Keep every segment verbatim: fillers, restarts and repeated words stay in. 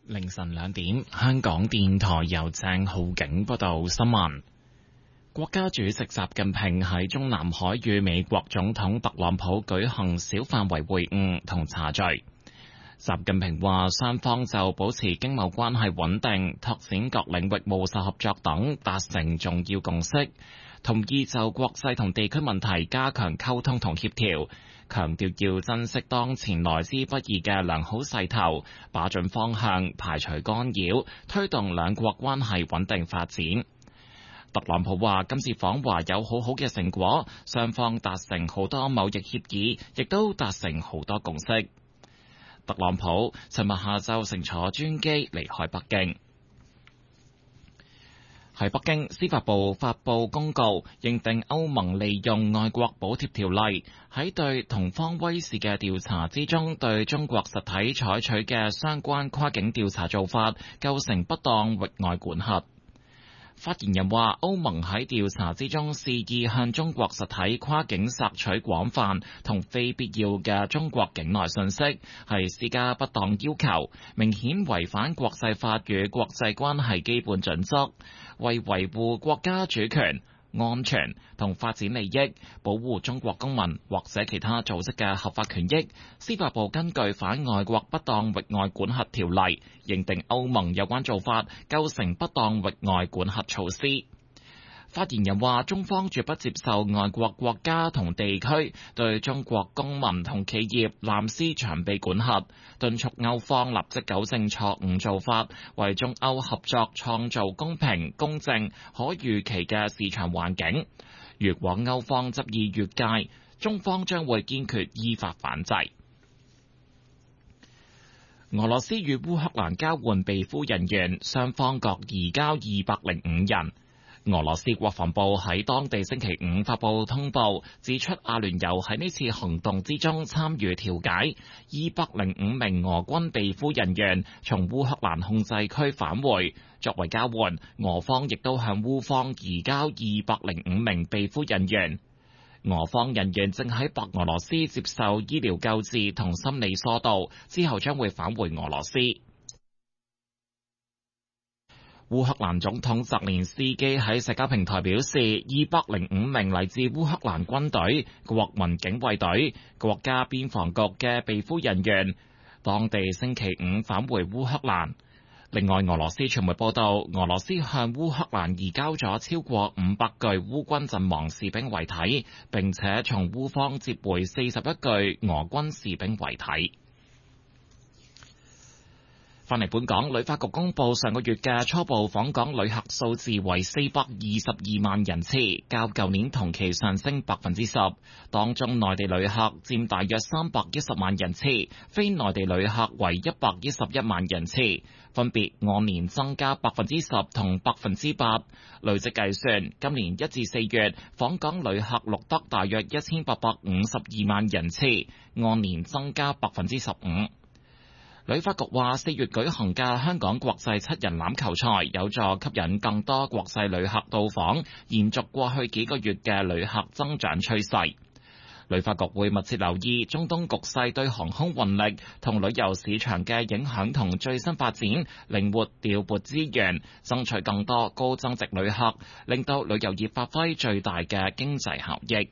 凌晨兩點，香港電台由鄭浩景報道新聞。國家主席習近平喺中南海與美國總統特朗普舉行小範圍會晤同茶聚。習近平話，雙方就保持經貿關係穩定、拓展各領域務實合作等達成重要共識，同意就國際同地區問題加強溝通同協調，強調要珍惜當前來之不易嘅良好勢頭，把準方向，排除干擾，推動兩國關係穩定發展。特朗普話，今次訪華有好好嘅成果，雙方達成好多貿易協議，亦都達成好多共識。特朗普尋日下晝乘坐專機離開北京。喺北京，司法部發布公告，認定歐盟利用外國補貼條例喺對同方威視嘅調查之中，對中國實體採取嘅相關跨境調查做法構成不當域外管轄。發言人話，歐盟喺調查之中肆意向中國實體跨境索取廣泛同非必要嘅中國境內信息，係施加不當要求，明顯違反國際法與國際關係基本準則，為維護國家主權、安全同發展利益，保護中國公民或者其他組織嘅合法權益，司法部根據反外國不當域外管轄條例，認定歐盟有關做法構成不當域外管轄措施。發言人話，中方絕不接受外國國家同地區對中國公民同企業濫施長臂管轄，敦促歐方立即糾正錯誤做法，為中歐合作創造公平、公正、可預期嘅市場環境。如果歐方執意越界，中方將會堅決依法反制。俄羅斯與烏克蘭交換被俘人員，雙方各移交二百零五人。俄羅斯國防部喺當地星期五發布通報，指出阿聯酋喺呢次行動之中參與調解，二百零五名俄軍被俘人員從烏克蘭控制區返回。作為交換，俄方亦都向烏方移交二百零五名被俘人員。俄方人員正喺白俄羅斯接受醫療救治同心理疏導，之後將會返回俄羅斯。烏克蘭總統澤連斯基喺社交平台表示，二百零五名嚟自烏克蘭軍隊、國民警衛隊、國家邊防局嘅被俘人員，當地星期五返回烏克蘭。另外，俄羅斯傳媒報道，俄羅斯向烏克蘭移交咗超過五百具烏軍陣亡士兵遺體，並且從烏方接回四十一具俄軍士兵遺體。翻嚟本港，旅發局公布上個月嘅初步訪港旅客數字為四百二十二萬人次，較舊年同期上升百分之十。當中內地旅客佔大約三百一十萬人次，非內地旅客為一百一十一萬人次，分別按年增加百分之十同百分之八。累積計算，今年一至四月訪港旅客錄得大約一千八百五十二萬人次，按年增加百分之十五。旅發局話，四月舉行嘅香港國際七人欖球賽有助吸引更多國際旅客到訪，延續過去幾個月嘅旅客增長趨勢。旅發局會密切留意中東局勢對航空運力同旅遊市場嘅影響同最新發展，靈活調撥資源，爭取更多高增值旅客，令到旅遊業發揮最大嘅經濟效益。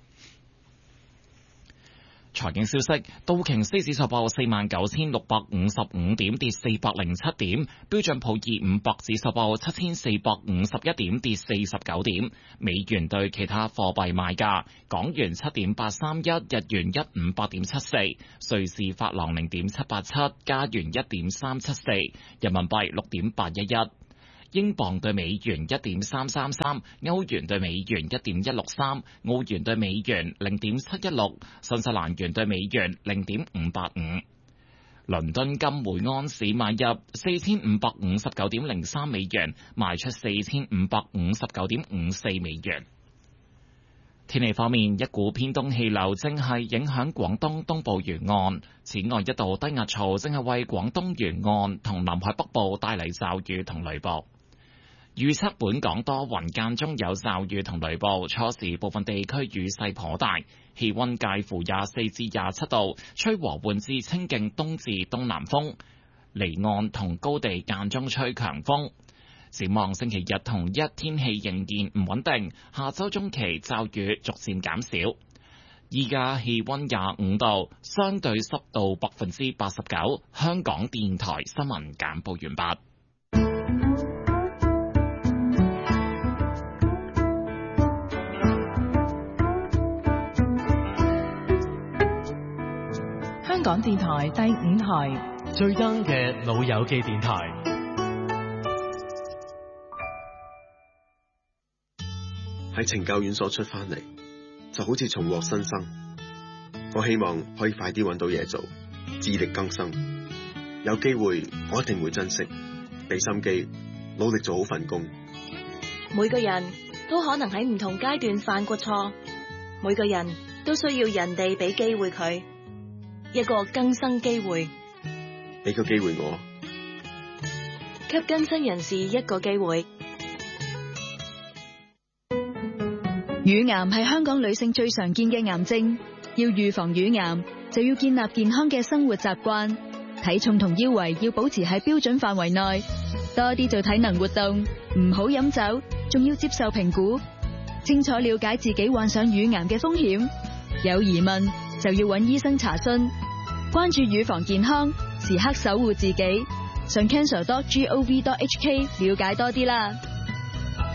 財經消息，道瓊斯指數報四萬九千六百五十五點，跌四百零七點；標準普爾五百指數報七千四百五十一點，跌四十九點。美元對其他貨幣賣價：港元七點八三一，日元一五八點七四，瑞士法郎零點七八七，加元一點三七四，人民幣六點八一一。英鎊對美元一點三三三，歐元對美元一點一六三，澳元對美元零點七一六，新西蘭元對美元零點五八五。倫敦金每安士買入四千五百五十九點零三美元，賣出四千五百五十九點五四美元。天氣方面，一股偏東氣流正係影響廣東東部沿岸，此外一道低壓槽正係為廣東沿岸同南海北部帶嚟驟雨同雷暴。預測本港多雲間中有驟雨同雷暴，初時部分地區雨勢頗大，氣溫介乎廿四至廿七度，吹和緩至清勁東至東南風。 離岸同高地間中吹強風。展望星期日同一天氣仍然唔穩定，下周中期驟雨逐漸減少。依家氣溫廿五度，相對濕度百分之八十九。香港電台新聞簡報完畢。 香港電台第五台最 young 嘅老友記電台。 喺懲教院所出翻嚟，就好似重獲新生。我希望可以快啲揾到嘢做，自力更生。有機會我一定會珍惜，俾心機，努力做好份工。 每個人都可能喺唔同階段犯過錯，每個人都需要人哋俾機會佢，一個更生機會。 俾個機會我， 給更生人士一個機會。 乳癌係香港女性最常見嘅癌症，要預防乳癌就要建立健康嘅生活習慣，體重同腰圍要保持喺標準範圍內，多啲做體能活動，唔好飲酒，仲要接受評估，清楚了解自己患上乳癌嘅風險，有疑問就要揾醫生查詢，關注乳房健康，時刻守護自己，上 cancer dot gov dot hk 了解多啲啦。